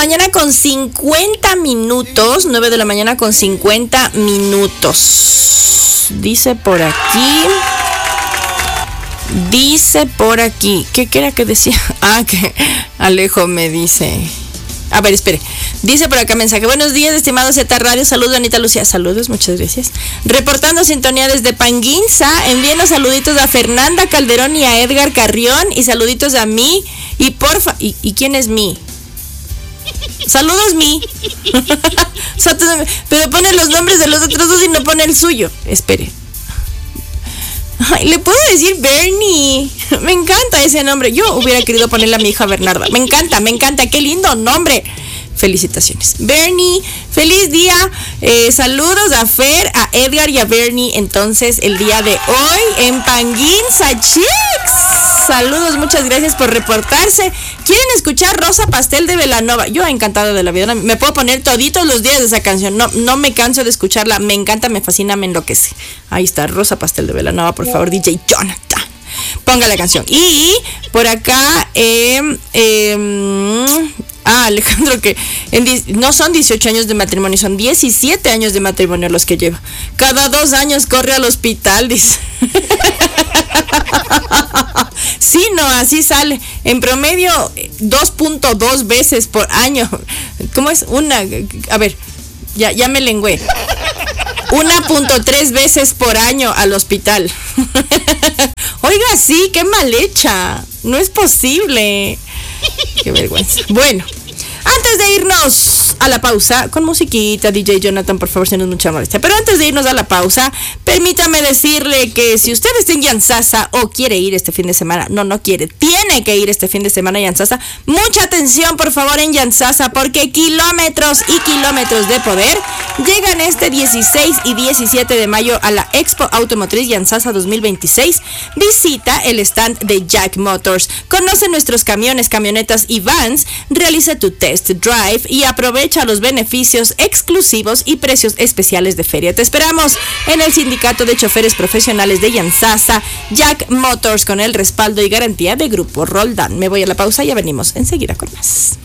mañana con 50 minutos. 9 de la mañana con 50 minutos. Dice por aquí. ¿Qué era que decía? Que Alejo me dice. A ver, espere. Dice por acá mensaje. Buenos días, estimados Z Radio. Saludos, Anita Lucía. Saludos, muchas gracias. Reportando sintonía desde Panguinza. Envíenos saluditos a Fernanda Calderón y a Edgar Carrión. Y saluditos a mí. Y porfa. ¿Y quién es mí? Saludos, mí. Pero pone los nombres de los otros dos y no pone el suyo. Espere. Ay, le puedo decir Bernie. Me encanta ese nombre. Yo hubiera querido ponerle a mi hija Bernarda. Me encanta. Qué lindo nombre. Felicitaciones. Bernie, feliz día. Saludos a Fer, a Edgar y a Bernie. Entonces, el día de hoy en Panguinza, chicos. Saludos, muchas gracias por reportarse. ¿Quieren escuchar Rosa Pastel de Belanova? Yo encantado de la vida. Me puedo poner toditos los días de esa canción. No me canso de escucharla. Me encanta, me fascina, me enloquece. Ahí está, Rosa Pastel de Belanova, por favor, DJ Jonathan. Ponga la canción. Y por acá, Alejandro, que no son 18 años de matrimonio, son 17 años de matrimonio los que lleva. Cada 2 años corre al hospital, dice. Sí, no, así sale. En promedio, 2.2 veces por año. ¿Cómo es? A ver, ya me lengüé. 1.3 veces por año al hospital. Oiga, sí, qué mal hecha. No es posible. Qué vergüenza. Bueno, antes de irnos a la pausa, con musiquita, DJ Jonathan, por favor, si no es mucha molestia. Pero antes de irnos a la pausa, permítame decirle que si usted está en Yantzaza o quiere ir este fin de semana, no quiere, tiene que ir este fin de semana a Yantzaza. Mucha atención, por favor, en Yantzaza, porque kilómetros y kilómetros de poder llegan este 16 y 17 de mayo a la Expo Automotriz Yantzaza 2026. Visita el stand de Jack Motors, conoce nuestros camiones, camionetas y vans, realiza tu test drive y aprovecha los beneficios exclusivos y precios especiales de feria. Te esperamos en el Sindicato de Choferes Profesionales de Yantzaza, Jack Motors, con el respaldo y garantía de Grupo Roldán. Me voy a la pausa y ya venimos enseguida con más.